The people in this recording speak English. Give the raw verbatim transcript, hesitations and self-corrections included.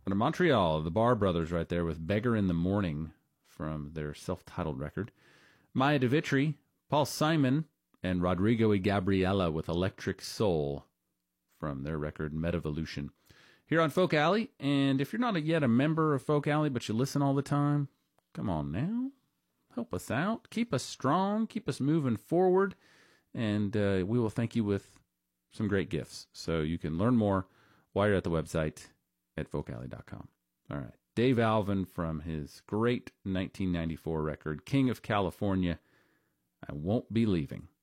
But in Montreal, the Bar Brothers right there with Beggar in the Morning from their self-titled record. Maya DeVitri, Paul Simon, and Rodrigo y Gabriela with Electric Soul from their record Metavolution. Here on Folk Alley, and if you're not yet a member of Folk Alley, but you listen all the time, come on now. Help us out. Keep us strong. Keep us moving forward. And uh, we will thank you with some great gifts. So you can learn more while you're at the website at folk alley dot com. All right. Dave Alvin from his great nineteen ninety-four record, King of California, I Won't Be Leaving.